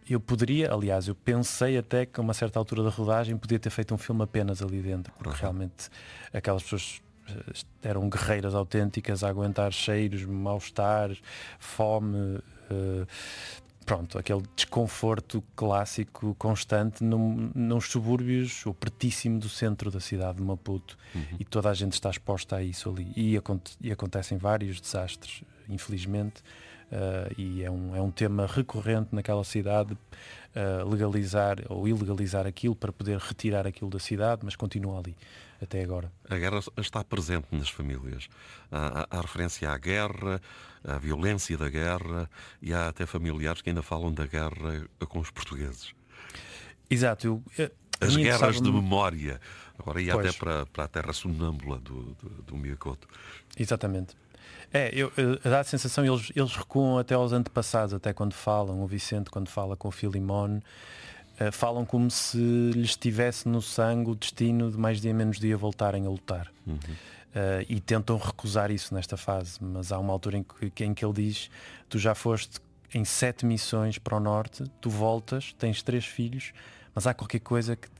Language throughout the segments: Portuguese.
eu poderia, aliás, eu pensei até que a uma certa altura da rodagem podia ter feito um filme apenas ali dentro, porque realmente aquelas pessoas eram guerreiras autênticas a aguentar cheiros, mal-estar, fome, pronto, aquele desconforto clássico constante nos subúrbios, ou pertíssimo do centro da cidade de Maputo, e toda a gente está exposta a isso ali, e acontecem vários desastres, infelizmente. E é um tema recorrente naquela cidade, legalizar ou ilegalizar aquilo para poder retirar aquilo da cidade, mas continua ali até agora. A guerra está presente nas famílias. Há referência à guerra, à violência da guerra, e há até familiares que ainda falam da guerra com os portugueses. Exato. As guerras de memória. Agora ia Pois. até para a terra sonâmbula do Miyakoto. Exatamente. Dá a sensação, eles recuam até aos antepassados, até quando falam, o Vicente quando fala com o Filimón, falam como se lhes estivesse no sangue o destino de mais dia menos dia voltarem a lutar. E tentam recusar isso nesta fase, mas há uma altura em que ele diz: tu já foste em 7 missões para o norte, tu voltas, tens 3 filhos, mas há qualquer coisa que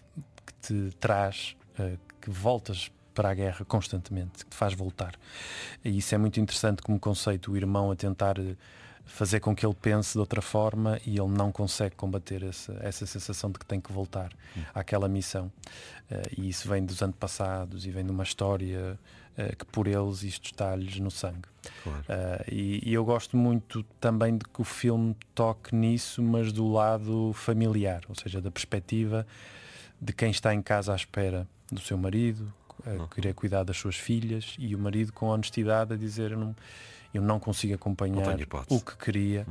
te traz, que voltas para a guerra constantemente, que te faz voltar. E isso é muito interessante como conceito, o irmão a tentar fazer com que ele pense de outra forma e ele não consegue combater essa sensação de que tem que voltar àquela missão. E isso vem dos antepassados e vem de uma história que por eles isto está-lhes no sangue. Claro. E eu gosto muito também de que o filme toque nisso, mas do lado familiar, ou seja, da perspectiva de quem está em casa à espera do seu marido, querer cuidar das suas filhas, e o marido com honestidade a dizer: eu não consigo acompanhar o que queria,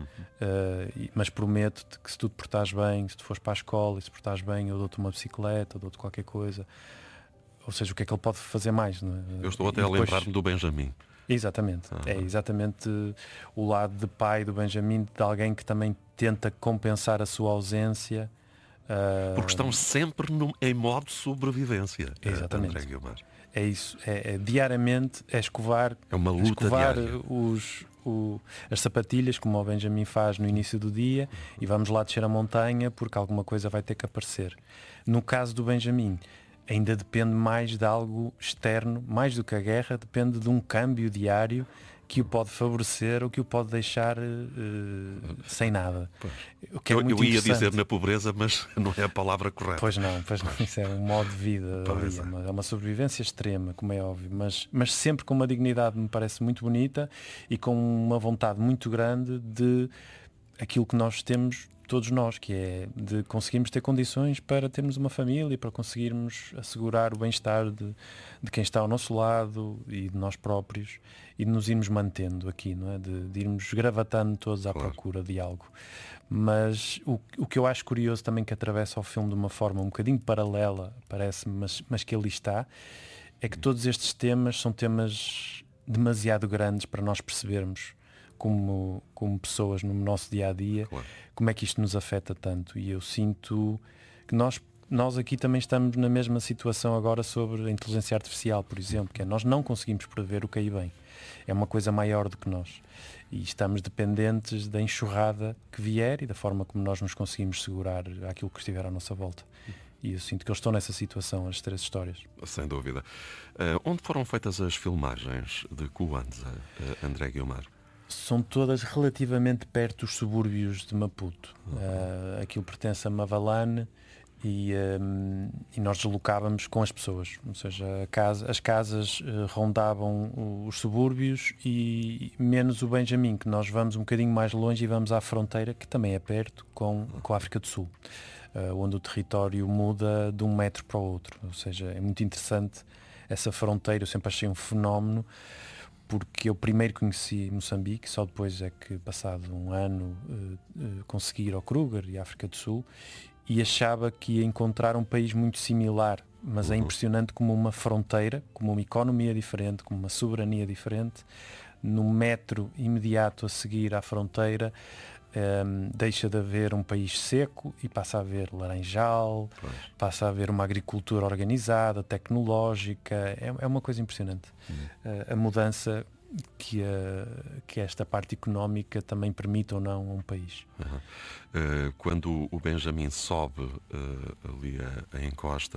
mas prometo-te que se tu te portares bem, se tu fores para a escola e se portares bem, eu dou-te uma bicicleta, eu dou-te qualquer coisa. Ou seja, o que é que ele pode fazer mais? Não é? Eu estou até a lembrar-me do Benjamin. Exatamente. É exatamente o lado de pai do Benjamin, de alguém que também tenta compensar a sua ausência. Porque estão sempre em modo sobrevivência. Exatamente. André Guiomar. É isso. Diariamente é escovar, É uma luta diária. as sapatilhas, como o Benjamin faz no início do dia, e vamos lá descer a montanha porque alguma coisa vai ter que aparecer. No caso do Benjamin, ainda depende mais de algo externo, mais do que a guerra, depende de um câmbio diário que o pode favorecer ou que o pode deixar sem nada. O que é muito eu ia interessante. dizer na pobreza, mas não é a palavra correta. Pois não, isso é um modo de vida ali, é uma sobrevivência extrema, como é óbvio, mas sempre com uma dignidade, me parece muito bonita, e com uma vontade muito grande de aquilo que nós temos, todos nós, que é de conseguirmos ter condições para termos uma família, para conseguirmos assegurar o bem-estar de quem está ao nosso lado e de nós próprios, e de nos irmos mantendo aqui, não é? De irmos gravatando todos à procura de algo. Mas o que eu acho curioso também, que atravessa o filme de uma forma um bocadinho paralela, parece-me, mas que ali está, é que todos estes temas são temas demasiado grandes para nós percebermos como pessoas no nosso dia-a-dia, como é que isto nos afeta tanto. E eu sinto que nós aqui também estamos na mesma situação agora sobre a inteligência artificial, por exemplo, que é nós não conseguimos prever o que aí vem. É uma coisa maior do que nós. E estamos dependentes da enxurrada que vier e da forma como nós nos conseguimos segurar àquilo que estiver à nossa volta. E eu sinto que eles estão nessa situação, as 3 histórias. Sem dúvida. Onde foram feitas as filmagens de Kwanza, André Guiomar? São todas relativamente perto dos subúrbios de Maputo. Aquilo pertence a Mavalane e nós deslocávamos com as pessoas. Ou seja, as casas rondavam os subúrbios, e menos o Benjamin, que nós vamos um bocadinho mais longe e vamos à fronteira, que também é perto, com a África do Sul, onde o território muda de um metro para o outro. Ou seja, é muito interessante essa fronteira. Eu sempre achei um fenómeno, porque eu primeiro conheci Moçambique, só depois é que, passado um ano, consegui ir ao Kruger e à África do Sul, e achava que ia encontrar um país muito similar, mas é impressionante como uma fronteira, como uma economia diferente, como uma soberania diferente, no metro imediato a seguir à fronteira, deixa de haver um país seco e passa a haver laranjal, passa a haver uma agricultura organizada, tecnológica. É uma coisa impressionante. A mudança que esta parte económica também permita ou não a um país. Quando o Benjamin sobe ali a encosta,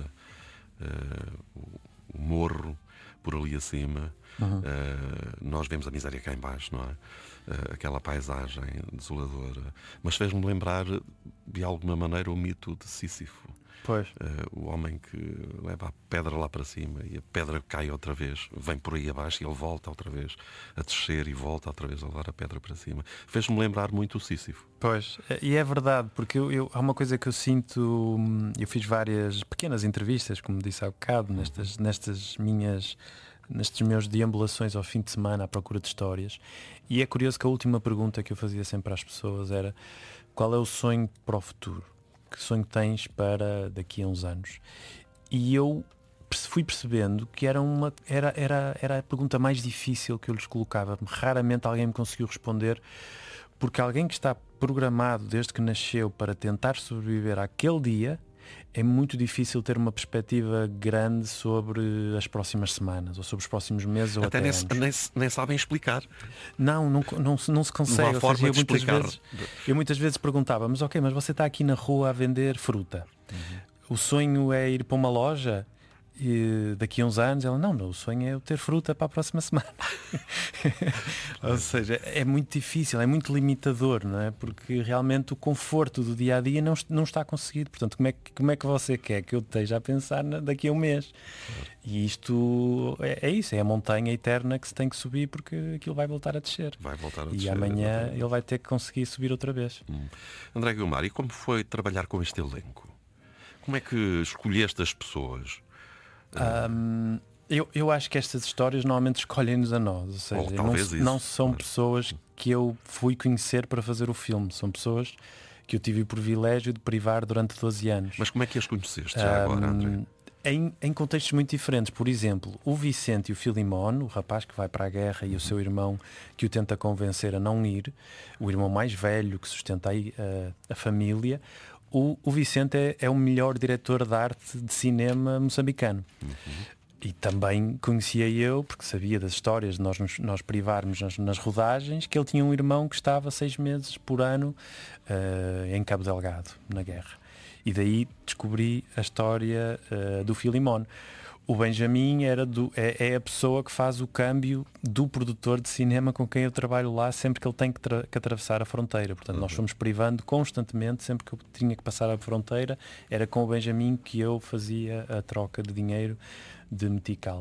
o morro por ali acima, nós vemos a miséria cá em baixo, não é? Aquela paisagem desoladora. Mas fez-me lembrar, de alguma maneira, o mito de Sísifo. Pois. O homem que leva a pedra lá para cima e a pedra cai outra vez, vem por aí abaixo e ele volta outra vez a descer e volta outra vez a levar a pedra para cima. Fez-me lembrar muito o Sísifo. Pois, e é verdade, porque há uma coisa que eu sinto. Eu fiz várias pequenas entrevistas, como disse há bocado, nestes meus deambulações ao fim de semana à procura de histórias. E é curioso que a última pergunta que eu fazia sempre às pessoas era: qual é o sonho para o futuro? Que sonho tens para daqui a uns anos? E eu fui percebendo que era a pergunta mais difícil que eu lhes colocava. Raramente alguém me conseguiu responder, porque alguém que está programado desde que nasceu para tentar sobreviver àquele dia, é muito difícil ter uma perspectiva grande sobre as próximas semanas, ou sobre os próximos meses, ou até anos. Nem sabem explicar. Não se consegue. Não há forma de explicar. Eu muitas vezes perguntava, mas você está aqui na rua a vender fruta. O sonho é ir para uma loja e daqui a uns anos? Ela, não, o sonho é eu ter fruta para a próxima semana. Ou seja, é muito difícil, é muito limitador, não é? Porque realmente o conforto do dia a dia não está conseguido. Portanto, como é que você quer que eu esteja a pensar daqui a um mês? E isto é isso, é a montanha eterna que se tem que subir, porque aquilo vai voltar a descer. E amanhã ele vai ter que conseguir subir outra vez. André Guiomar, e como foi trabalhar com este elenco? Como é que escolheste as pessoas? Eu acho que estas histórias normalmente escolhem-nos a nós, ou seja, não são pessoas que eu fui conhecer para fazer o filme, são pessoas que eu tive o privilégio de privar durante 12 anos. Mas como é que as conheceste já agora, André? Em contextos muito diferentes. Por exemplo, o Vicente e o Filimón, o rapaz que vai para a guerra, e o seu irmão que o tenta convencer a não ir, o irmão mais velho que sustenta aí a família. O Vicente é o melhor diretor de arte de cinema moçambicano. E também conhecia eu, porque sabia das histórias de nós privarmos nas rodagens, que ele tinha um irmão que estava 6 meses por ano em Cabo Delgado, na guerra. E daí descobri a história do Filimón. O Benjamin é a pessoa que faz o câmbio do produtor de cinema com quem eu trabalho lá sempre que ele tem que atravessar a fronteira. Portanto, nós fomos privando constantemente, sempre que eu tinha que passar a fronteira, era com o Benjamin que eu fazia a troca de dinheiro de metical.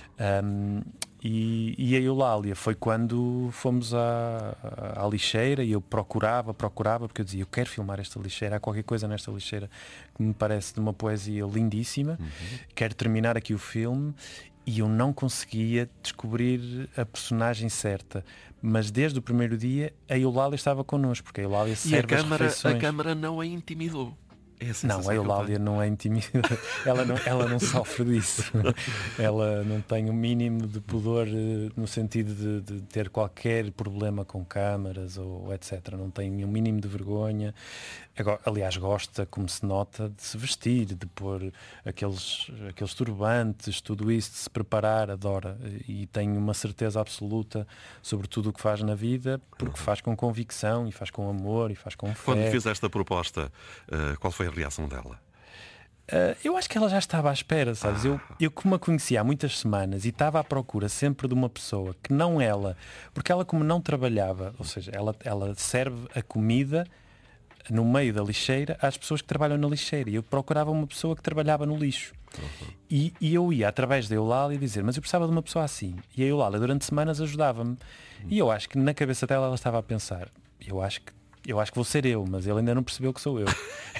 E a Eulália foi quando fomos à lixeira e eu procurava, porque eu dizia, eu quero filmar esta lixeira, há qualquer coisa nesta lixeira que me parece de uma poesia lindíssima, quero terminar aqui o filme, e eu não conseguia descobrir a personagem certa. Mas desde o primeiro dia a Eulália estava connosco, porque a Eulália serve as refeições. A câmara não a intimidou. Não, a Eulália não é intimidada. ela não sofre disso. Ela não tem o mínimo de pudor no sentido de ter qualquer problema com câmaras ou etc. Não tem o mínimo de vergonha. Agora, aliás, gosta, como se nota, de se vestir, de pôr aqueles turbantes, tudo isso, de se preparar, adora. E tem uma certeza absoluta sobre tudo o que faz na vida, porque faz com convicção e faz com amor e faz com fé. Quando fiz esta proposta, qual foi a reação dela? Eu acho que ela já estava à espera, sabes? Eu como a conhecia há muitas semanas e estava à procura sempre de uma pessoa que não ela, porque ela como não trabalhava, ou seja, ela serve a comida no meio da lixeira às pessoas que trabalham na lixeira, e eu procurava uma pessoa que trabalhava no lixo. E eu ia através da Eulália dizer, mas eu precisava de uma pessoa assim, e a Eulália durante semanas ajudava-me, e eu acho que na cabeça dela ela estava a pensar, eu acho que vou ser eu, mas ele ainda não percebeu que sou eu.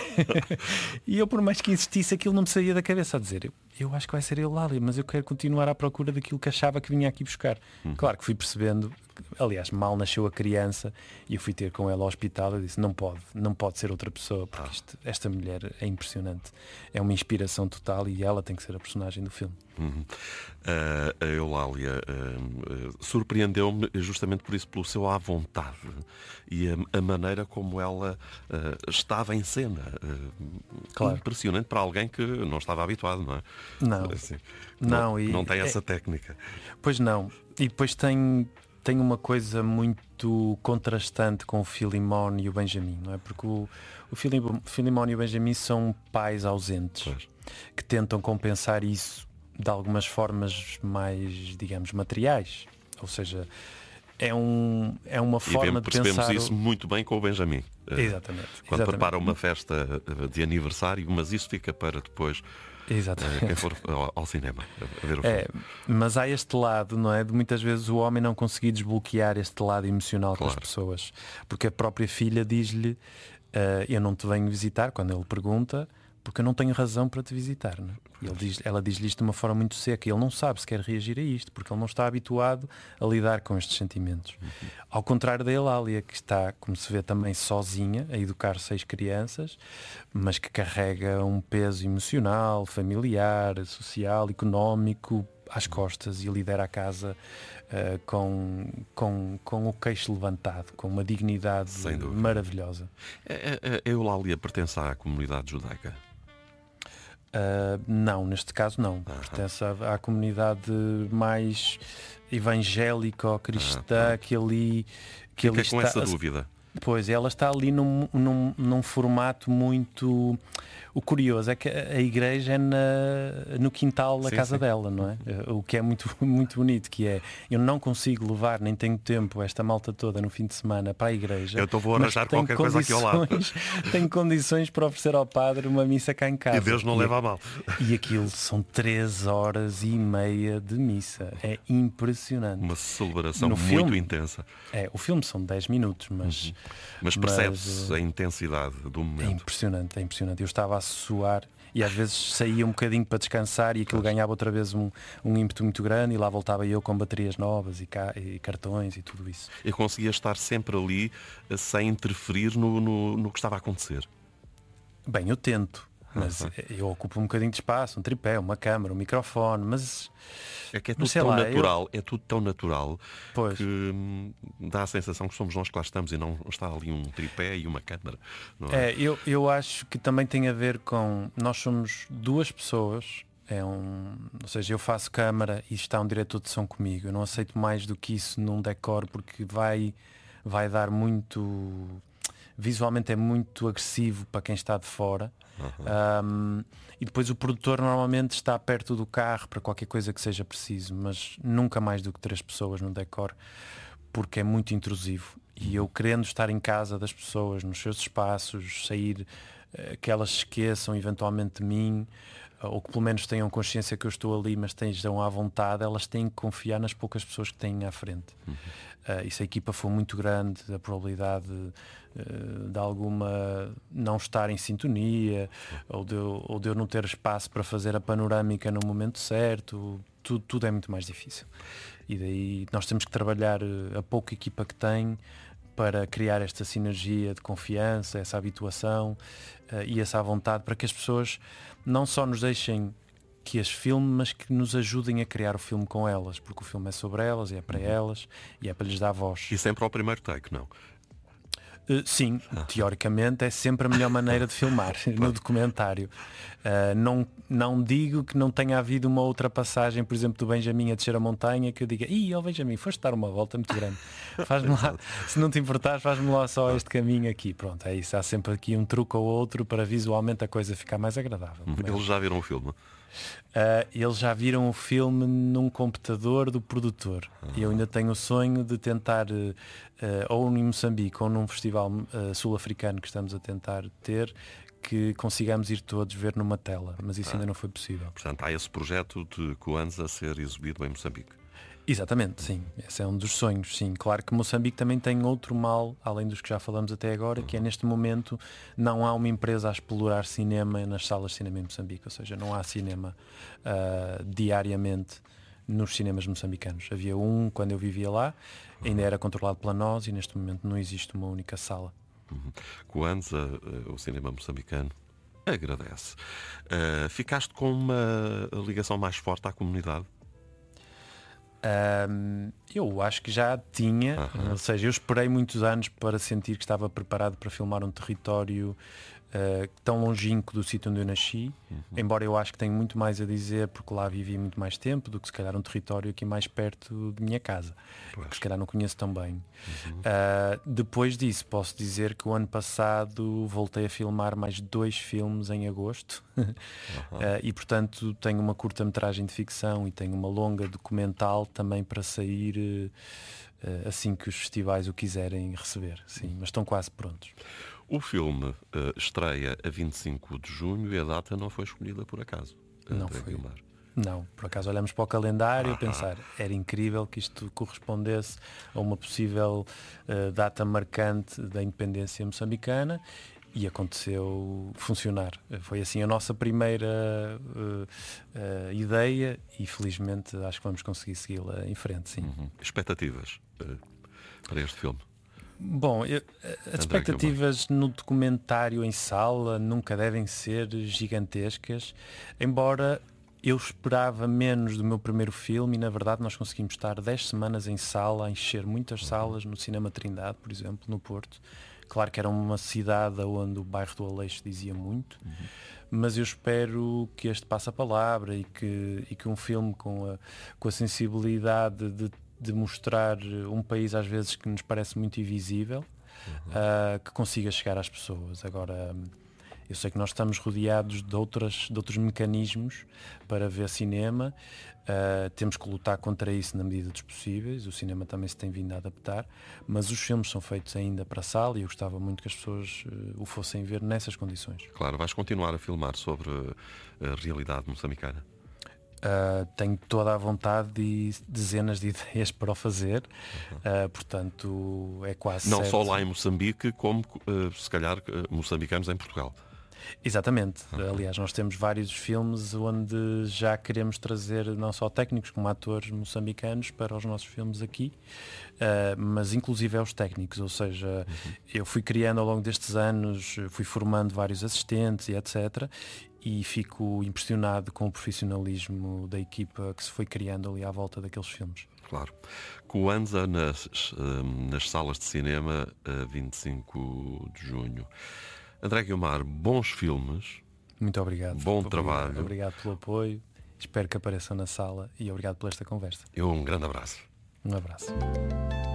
E eu, por mais que insistisse, aquilo não me saía da cabeça, a dizer, eu acho que vai ser a Eulália, mas eu quero continuar à procura daquilo que achava que vinha aqui buscar. Claro que fui percebendo, aliás, mal nasceu a criança e eu fui ter com ela ao hospital e disse, não pode ser outra pessoa, porque esta mulher é impressionante, é uma inspiração total e ela tem que ser a personagem do filme. A Eulália surpreendeu-me justamente por isso, pelo seu à vontade e a maneira como ela estava em cena. Claro. Impressionante para alguém que não estava habituado, não é? Não. Assim, não tem essa técnica. Pois não. E depois tem uma muito contrastante com o Filimón e o Benjamin, não é? Porque o Filimón e o Benjamin são pais ausentes, pois, que tentam compensar isso de algumas formas mais, digamos, materiais. Ou seja, é uma forma de pensar... Percebemos isso muito bem com o Benjamin. Exatamente. Quando prepara uma festa de aniversário, mas isso fica para depois... Exatamente. Quem for ao cinema a ver o filme. Mas há este lado, não é? De muitas vezes o homem não conseguir desbloquear este lado emocional, claro, com as pessoas. Porque a própria filha diz-lhe, eu não te venho visitar, quando ele pergunta, porque eu não tenho razão para te visitar, não é? Ela diz-lhe isto de uma forma muito seca. Ele não sabe se quer reagir a isto, porque ele não está habituado a lidar com estes sentimentos. Ao contrário da Eulália, que está, como se vê, também sozinha a educar 6 crianças, mas que carrega um peso emocional, familiar, social, económico às costas e lidera a casa com o queixo levantado, com uma dignidade maravilhosa. A Eulália pertence à comunidade judaica? Não, neste caso não. Pertence à comunidade mais evangélico-cristã que ali Fica está. Com essa dúvida. Pois, ela está ali num formato muito... O curioso é que a igreja é no quintal da casa dela, não é? O que é muito, muito bonito, que é, eu não consigo levar, nem tenho tempo, esta malta toda no fim de semana para a igreja. Eu vou arranjar qualquer coisa aqui ao lado. Tenho condições para oferecer ao padre uma missa cá em casa. E Deus não leva a mal. E aquilo são 3h30 de missa. É impressionante. Uma celebração muito intensa. O filme são 10 minutos, mas percebe-se a intensidade do momento. É impressionante, é impressionante. Eu estava a suar e às vezes saía um bocadinho para descansar e aquilo ganhava outra vez um ímpeto muito grande e lá voltava eu com baterias novas e cartões e tudo isso. Eu conseguia estar sempre ali sem interferir no que estava a acontecer. Bem, eu tento. Mas eu ocupo um bocadinho de espaço, um tripé, uma câmara, um microfone, mas... É que é tudo tão natural, é tudo tão natural, pois, que dá a sensação que somos nós que lá estamos e não está ali um tripé e uma câmara. Não é? Eu acho que também tem a ver com... Nós somos 2 pessoas, ou seja, eu faço câmara e está um diretor de som comigo. Eu não aceito mais do que isso num decor porque vai dar muito... Visualmente é muito agressivo para quem está de fora. E depois o produtor normalmente está perto do carro para qualquer coisa que seja preciso, mas nunca mais do que 3 pessoas no decor, porque é muito intrusivo. E eu, querendo estar em casa das pessoas, nos seus espaços, sair, que elas se esqueçam eventualmente de mim, ou que pelo menos tenham consciência que eu estou ali, mas estejam à vontade, elas têm que confiar nas poucas pessoas que têm à frente. E se a equipa for muito grande, a probabilidade de alguma não estar em sintonia, ou de eu não ter espaço para fazer a panorâmica no momento certo, tudo é muito mais difícil. E daí nós temos que trabalhar a pouca equipa que tem para criar esta sinergia de confiança, essa habituação e essa vontade para que as pessoas não só nos deixem que as filmem, mas que nos ajudem a criar o filme com elas, porque o filme é sobre elas, é para elas e é para lhes dar voz. E sempre ao primeiro take, não? Sim, teoricamente é sempre a melhor maneira de filmar no documentário. Não digo que não tenha havido uma outra passagem, por exemplo, do Benjamin a descer a montanha, que eu diga, Benjamin, foste dar uma volta muito grande. Faz-me lá, se não te importares, faz-me lá só este caminho aqui. Pronto, é isso. Há sempre aqui um truque ou outro para visualmente a coisa ficar mais agradável. Eles já viram o filme? Eles já viram o filme num computador do produtor. E eu ainda tenho o sonho de tentar, ou em Moçambique ou num festival sul-africano que estamos a tentar ter, que consigamos ir todos ver numa tela, mas isso ainda não foi possível. Portanto, há esse projeto de Coanza a ser exibido em Moçambique. Exatamente, sim. Esse é um dos sonhos, sim. Claro que Moçambique também tem outro mal, além dos que já falamos até agora, que é, neste momento, não há uma empresa a explorar cinema nas salas de cinema em Moçambique. Ou seja, não há cinema diariamente nos cinemas moçambicanos. Havia um quando eu vivia lá, ainda era controlado pela nós e neste momento não existe uma única sala. Coanza, o cinema moçambicano, agradece. Ficaste com uma ligação mais forte à comunidade? Eu acho que já tinha, ou seja, eu esperei muitos anos para sentir que estava preparado para filmar um território tão longínquo do sítio onde eu nasci, embora eu acho que tenho muito mais a dizer porque lá vivi muito mais tempo do que se calhar um território aqui mais perto de minha casa, que se calhar não conheço tão bem. Depois disso posso dizer que o ano passado voltei a filmar mais 2 filmes em agosto e portanto tenho uma curta-metragem de ficção e tenho uma longa documental também para sair assim que os festivais o quiserem receber, sim, mas estão quase prontos. O filme estreia a 25 de junho e a data não foi escolhida por acaso. Não foi. Não, por acaso olhamos para o calendário e pensar, era incrível que isto correspondesse a uma possível data marcante da independência moçambicana e aconteceu funcionar. Foi assim a nossa primeira ideia e felizmente acho que vamos conseguir segui-la em frente, sim. Expectativas para este filme? Bom, as expectativas no documentário em sala nunca devem ser gigantescas, embora eu esperava menos do meu primeiro filme e na verdade nós conseguimos estar 10 semanas em sala, a encher muitas salas no Cinema Trindade, por exemplo, no Porto. Claro que era uma cidade onde o bairro do Aleixo dizia muito, mas eu espero que este passe a palavra e que um filme com a sensibilidade de mostrar um país às vezes que nos parece muito invisível, que consiga chegar às pessoas. Agora, eu sei que nós estamos rodeados de outros mecanismos para ver cinema, temos que lutar contra isso na medida dos possíveis, o cinema também se tem vindo a adaptar, mas os filmes são feitos ainda para a sala e eu gostava muito que as pessoas o fossem ver nessas condições. Claro, vais continuar a filmar sobre a realidade moçambicana? Tenho toda a vontade e dezenas de ideias para o fazer, portanto é quase não certo. Só lá em Moçambique, como se calhar moçambicanos em Portugal. Exatamente, aliás nós temos vários filmes onde já queremos trazer não só técnicos como atores moçambicanos para os nossos filmes aqui, mas inclusive os técnicos, ou seja, eu fui criando ao longo destes anos, fui formando vários assistentes e etc. E fico impressionado com o profissionalismo da equipa que se foi criando ali à volta daqueles filmes. Claro. Kwanzaa nas salas de cinema a 25 de junho. André Guiomar, bons filmes. Muito obrigado. Bom trabalho. Obrigado pelo apoio. Espero que apareçam na sala e obrigado por esta conversa. E um grande abraço. Um abraço.